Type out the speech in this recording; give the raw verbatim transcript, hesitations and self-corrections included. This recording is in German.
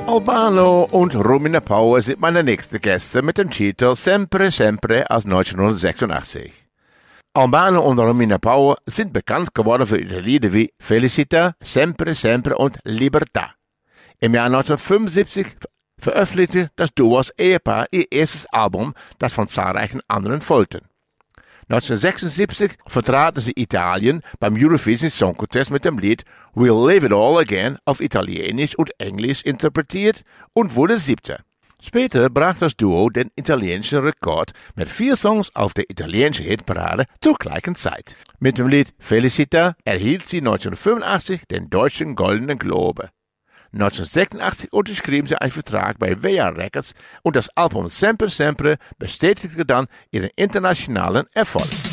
Albano und Romina Power sind meine nächsten Gäste mit dem Titel Sempre Sempre aus neunzehnhundertsechsundachtzig. Albano und Romina Power sind bekannt geworden für ihre Lieder wie Felicita, Sempre Sempre und Libertà. Im Jahr neunzehnhundertfünfundsiebzig veröffentlichte das Duo als Ehepaar ihr erstes Album, das von zahlreichen anderen folgten. neunzehnhundertsechsundsiebzig vertraten sie Italien beim Eurovision Song Contest mit dem Lied We'll Live It All Again auf Italienisch und Englisch interpretiert und wurde Siebter. Später brach das Duo den italienischen Rekord mit vier Songs auf der italienischen Hitparade zur gleichen Zeit. Mit dem Lied Felicita erhielt sie neunzehnhundertfünfundachtzig den Deutschen Goldenen Globe. neunzehnhundertsechsundachtzig unterschrieben sie einen Vertrag bei W R Records und das Album Sempre Sempre bestätigte dann ihren internationalen Erfolg.